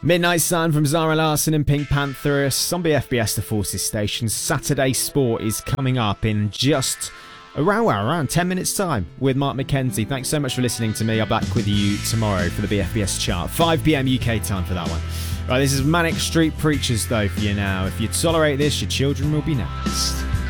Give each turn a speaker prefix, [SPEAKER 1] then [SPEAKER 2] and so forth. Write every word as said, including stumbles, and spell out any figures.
[SPEAKER 1] Midnight Sun from Zara Larsson and Pink Pantheress on B F B S The Forces station. Saturday Sport is coming up in just around, around ten minutes time with Mark McKenzie. Thanks so much for listening to me. I'll be back with you tomorrow for the B F B S chart. five p.m. U K time for that one. Right, this is Manic Street Preachers though for you now. If you tolerate this, your children will be next.